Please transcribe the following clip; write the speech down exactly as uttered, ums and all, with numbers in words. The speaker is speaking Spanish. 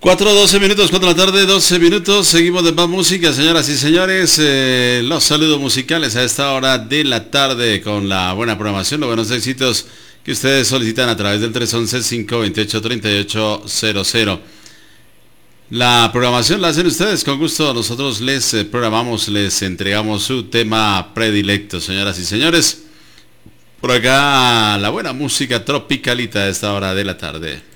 cuatro, doce minutos, cuatro de la tarde, doce minutos. Seguimos de más música, señoras y señores. Eh, los saludos musicales a esta hora de la tarde con la buena programación, los buenos éxitos que ustedes solicitan a través del tres once, cinco veintiocho, treinta y ocho cero cero. La programación la hacen ustedes con gusto. Nosotros les eh, programamos, les entregamos su tema predilecto, señoras y señores. Por acá la buena música tropicalita a esta hora de la tarde.